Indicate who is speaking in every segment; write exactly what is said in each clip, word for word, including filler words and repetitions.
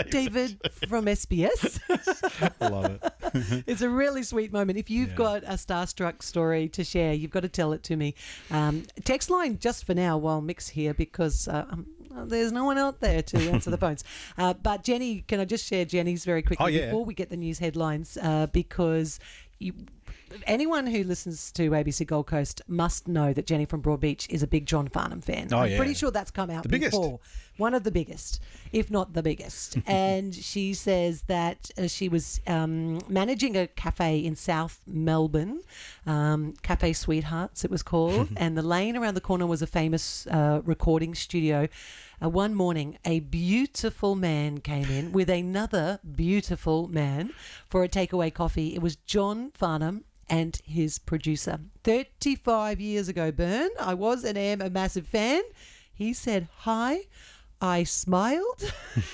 Speaker 1: David from S B S.
Speaker 2: I love it.
Speaker 1: It's a really sweet moment. If you've
Speaker 2: Yeah.
Speaker 1: got a starstruck story to share, you've got to tell it to me. Um, text line just for now while Mick's here because uh, um, there's no one out there to answer the phones. Uh, but Jenny, can I just share Jenny's very quickly
Speaker 2: Oh, yeah.
Speaker 1: before we get the news headlines? Uh, because you, anyone who listens to A B C Gold Coast must know that Jenny from Broadbeach is a big John Farnham fan.
Speaker 2: Oh,
Speaker 1: I'm
Speaker 2: yeah.
Speaker 1: pretty sure that's come out
Speaker 2: The biggest.
Speaker 1: before. One of the biggest, if not the biggest. And she says that uh, she was um, managing a cafe in South Melbourne, um, Cafe Sweethearts it was called, and the lane around the corner was a famous uh, recording studio. Uh, one morning, a beautiful man came in with another beautiful man for a takeaway coffee. It was John Farnham and his producer. thirty-five years ago, Bern, I was and am a massive fan. He said hi. I smiled.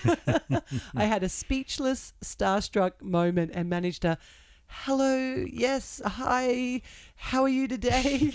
Speaker 1: I had a speechless, starstruck moment and managed a hello, yes, hi, how are you today?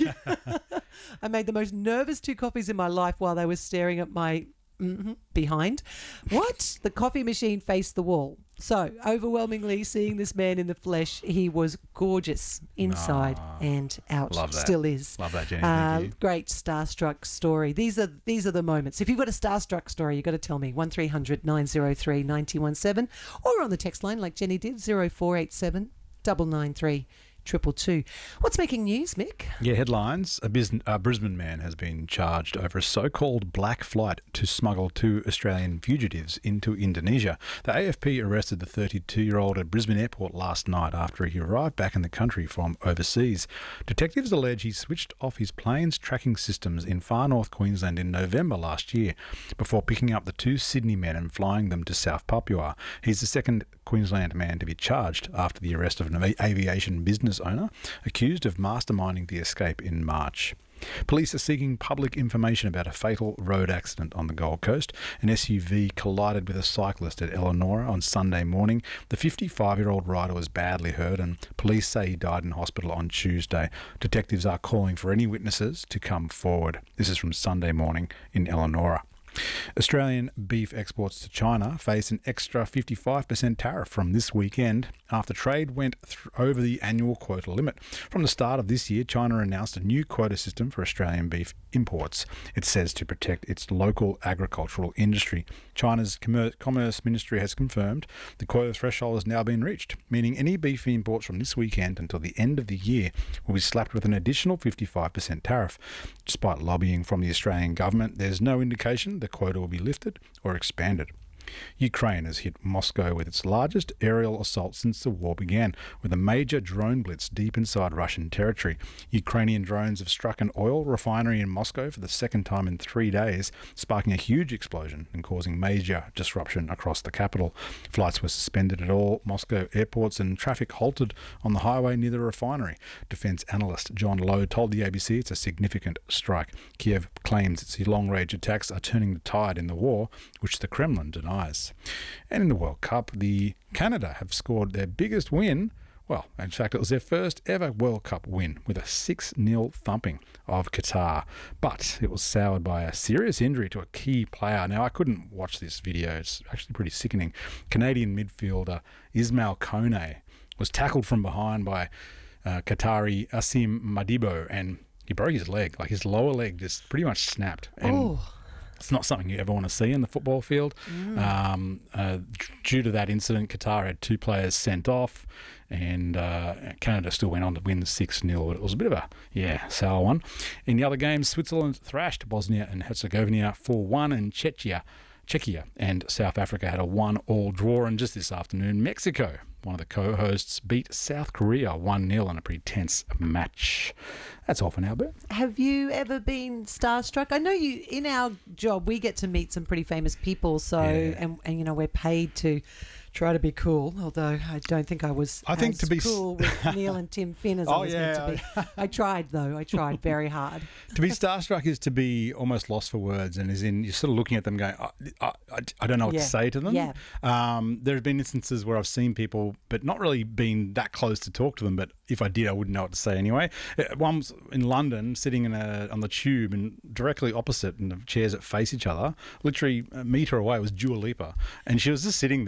Speaker 1: I made the most nervous two coffees in my life while they were staring at my mm-hmm, behind. What? The coffee machine faced the wall. So, overwhelmingly, seeing this man in the flesh, he was gorgeous inside
Speaker 2: Ah,
Speaker 1: and out.
Speaker 2: love that.
Speaker 1: Still is.
Speaker 2: Love that, Jenny.
Speaker 1: Uh,
Speaker 2: Thank you.
Speaker 1: great starstruck story. These are these are the moments. If you've got a starstruck story, you've got to tell me. one three hundred nine oh three nine one seven or on the text line like Jenny did, zero four eight seven nine nine three triple two. What's making news, Mick?
Speaker 2: Yeah, headlines. A, Bis- a Brisbane man has been charged over a so-called black flight to smuggle two Australian fugitives into Indonesia. The A F P arrested the thirty-two-year-old at Brisbane Airport last night after he arrived back in the country from overseas. Detectives allege he switched off his plane's tracking systems in far north Queensland in November last year before picking up the two Sydney men and flying them to South Papua. He's the second Queensland man to be charged after the arrest of an av- aviation business owner accused of masterminding the escape in March. Police are seeking public information about a fatal road accident on the Gold Coast. An S U V collided with a cyclist at Eleanora on Sunday morning. The fifty-five-year-old rider was badly hurt and police say he died in hospital on Tuesday. Detectives are calling for any witnesses to come forward. This is from Sunday morning in Eleanora. Australian beef exports to China face an extra fifty-five percent tariff from this weekend after trade went th- over the annual quota limit. From the start of this year, China announced a new quota system for Australian beef imports. It says to protect its local agricultural industry. China's Commer- Commerce Ministry has confirmed the quota threshold has now been reached, meaning any beef imports from this weekend until the end of the year will be slapped with an additional fifty-five percent tariff. Despite lobbying from the Australian government, there's no indication the quota will be lifted or expanded. Ukraine has hit Moscow with its largest aerial assault since the war began, with a major drone blitz deep inside Russian territory. Ukrainian drones have struck an oil refinery in Moscow for the second time in three days, sparking a huge explosion and causing major disruption across the capital. Flights were suspended at all Moscow airports and traffic halted on the highway near the refinery. Defence analyst John Lowe told the A B C it's a significant strike. Kiev claims its long-range attacks are turning the tide in the war, which the Kremlin denies. And in the World Cup, the Canada have scored their biggest win. Well, in fact, it was their first ever World Cup win with a six nil thumping of Qatar. But it was soured by a serious injury to a key player. Now, I couldn't watch this video. It's actually pretty sickening. Canadian midfielder Ismail Kone was tackled from behind by uh, Qatari Asim Madibo, and he broke his leg. Like, his lower leg just pretty much snapped. And
Speaker 1: Oh.
Speaker 2: it's not something you ever want to see in the football field.
Speaker 1: Mm.
Speaker 2: Um, uh, due to that incident, Qatar had two players sent off, and uh, Canada still went on to win six nil. But it was a bit of a, yeah, sour one. In the other games, Switzerland thrashed Bosnia and Herzegovina four one, and Czechia, Czechia and South Africa had a one-all draw. And just this afternoon, Mexico, one of the co-hosts, beat South Korea one nil in a pretty tense match. That's all for now, Bert.
Speaker 1: Have you ever been starstruck? I know you, in our job, we get to meet some pretty famous people. So,
Speaker 2: Yeah.
Speaker 1: and, and you know, we're paid to try to be cool, although I don't think I was
Speaker 2: I think
Speaker 1: as
Speaker 2: to be s-
Speaker 1: cool with Neil and Tim Finn as I
Speaker 2: Oh,
Speaker 1: was
Speaker 2: yeah,
Speaker 1: meant to be. I tried, though. I tried very hard.
Speaker 2: To be starstruck is to be almost lost for words, and is in you're sort of looking at them going, I, I, I, I don't know what
Speaker 1: Yeah.
Speaker 2: to say to them.
Speaker 1: Yeah.
Speaker 2: Um, there have been instances where I've seen people, but not really been that close to talk to them. But if I did, I wouldn't know what to say anyway. Uh, One was in London, sitting in a on the tube, and directly opposite, in the chairs that face each other, literally a metre away, was Dua Lipa, and she was just sitting there.